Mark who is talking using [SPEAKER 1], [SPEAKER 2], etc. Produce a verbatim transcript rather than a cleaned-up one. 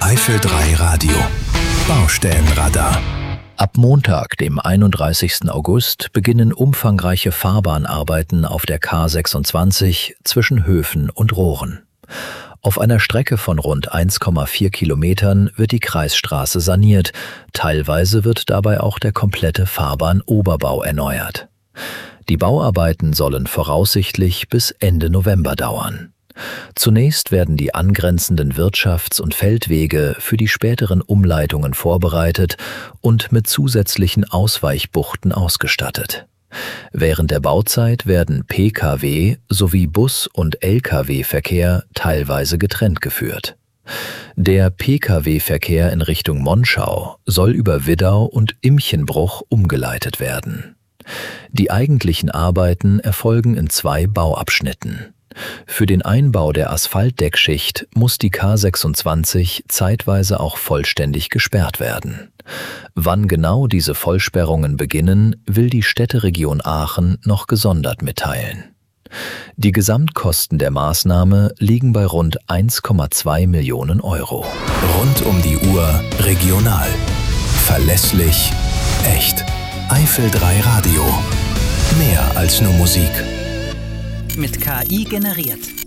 [SPEAKER 1] Eifel drei Radio. Baustellenradar.
[SPEAKER 2] Ab Montag, dem einunddreißigsten August, beginnen umfangreiche Fahrbahnarbeiten auf der K sechsundzwanzig zwischen Höfen und Rohren. Auf einer Strecke von rund eins Komma vier Kilometern wird die Kreisstraße saniert. Teilweise wird dabei auch der komplette Fahrbahnoberbau erneuert. Die Bauarbeiten sollen voraussichtlich bis Ende November dauern. Zunächst werden die angrenzenden Wirtschafts- und Feldwege für die späteren Umleitungen vorbereitet und mit zusätzlichen Ausweichbuchten ausgestattet. Während der Bauzeit werden Pkw- sowie Bus- und Lkw-Verkehr teilweise getrennt geführt. Der Pkw-Verkehr in Richtung Monschau soll über Widdau und Imchenbruch umgeleitet werden. Die eigentlichen Arbeiten erfolgen in zwei Bauabschnitten. Für den Einbau der Asphaltdeckschicht muss die K sechsundzwanzig zeitweise auch vollständig gesperrt werden. Wann genau diese Vollsperrungen beginnen, will die Städteregion Aachen noch gesondert mitteilen. Die Gesamtkosten der Maßnahme liegen bei rund eins Komma zwei Millionen Euro.
[SPEAKER 1] Rund um die Uhr regional. Verlässlich, echt. Eifel drei Radio. Mehr als nur Musik.
[SPEAKER 3] Mit K I generiert.